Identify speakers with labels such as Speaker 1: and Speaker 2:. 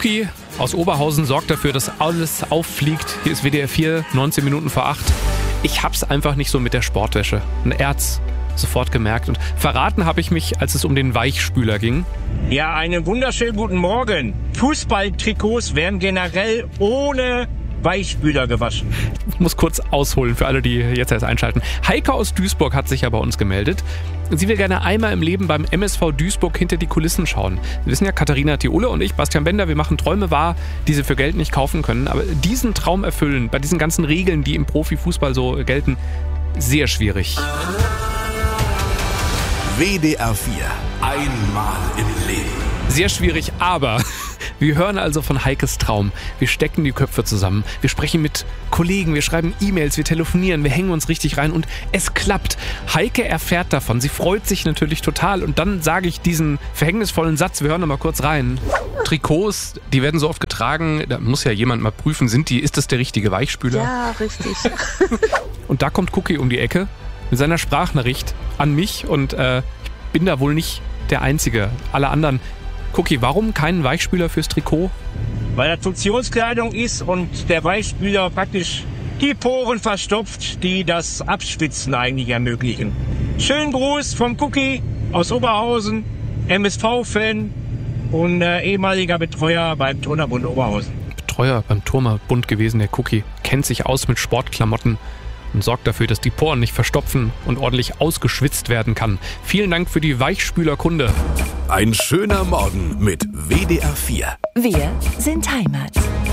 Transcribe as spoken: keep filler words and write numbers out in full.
Speaker 1: Cookie aus Oberhausen sorgt dafür, dass alles auffliegt. Hier ist W D R vier, neunzehn Minuten vor acht. Ich hab's einfach nicht so mit der Sportwäsche. Und er hat's sofort gemerkt. Und verraten habe ich mich, als es um den Weichspüler ging.
Speaker 2: Ja, einen wunderschönen guten Morgen. Fußballtrikots werden generell ohne Weichspüler gewaschen.
Speaker 1: Ich muss kurz ausholen für alle, die jetzt erst einschalten. Heike aus Duisburg hat sich ja bei uns gemeldet. Sie will gerne einmal im Leben beim M S V Duisburg hinter die Kulissen schauen. Wir wissen ja, Katharina Thiole und ich, Bastian Bender, wir machen Träume wahr, die sie für Geld nicht kaufen können. Aber diesen Traum erfüllen, bei diesen ganzen Regeln, die im Profifußball so gelten, sehr schwierig.
Speaker 3: W D R vier. Einmal im Leben.
Speaker 1: Sehr schwierig, aber wir hören also von Heikes Traum. Wir stecken die Köpfe zusammen. Wir sprechen mit Kollegen, wir schreiben E-Mails, wir telefonieren, wir hängen uns richtig rein und es klappt. Heike erfährt davon. Sie freut sich natürlich total und dann sage ich diesen verhängnisvollen Satz. Wir hören noch mal kurz rein. Trikots, die werden so oft getragen, da muss ja jemand mal prüfen, sind die, ist das der richtige Weichspüler?
Speaker 4: Ja, richtig.
Speaker 1: Und da kommt Cookie um die Ecke mit seiner Sprachnachricht an mich und äh, ich bin da wohl nicht der Einzige. Alle anderen. Cookie, warum keinen Weichspüler fürs Trikot?
Speaker 2: Weil das Funktionskleidung ist und der Weichspüler praktisch die Poren verstopft, die das Abschwitzen eigentlich ermöglichen. Schönen Gruß vom Cookie aus Oberhausen, M S V-Fan und äh, ehemaliger Betreuer beim Turnerbund Oberhausen.
Speaker 1: Betreuer beim Turnerbund gewesen, der Cookie. Kennt sich aus mit Sportklamotten und sorgt dafür, dass die Poren nicht verstopfen und ordentlich ausgeschwitzt werden kann. Vielen Dank für die Weichspülerkunde.
Speaker 3: Ein schöner Morgen mit W D R vier.
Speaker 5: Wir sind Heimat.